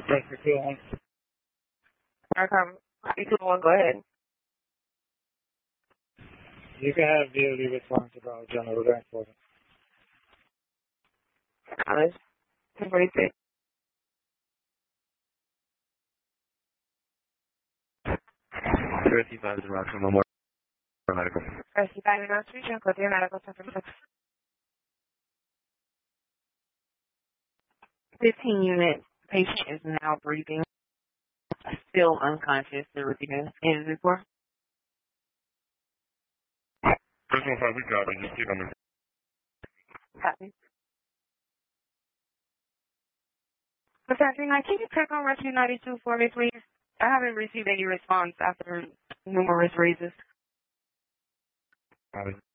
Rescue 201. Aircraft 201, go ahead. You can have DOD respond to Dollar General transport. Alice, 246. Rescue 5 is around from Memorial Medical. Rescue 5 in Street, go to your medical center. 15 unit patient is now breathing, still unconscious. They're receiving in report. Personal 5, we got it. Just keep on the. Copy. Assassin, can you check on Rescue 92 for me, please? I haven't received any response after numerous raises. Got it.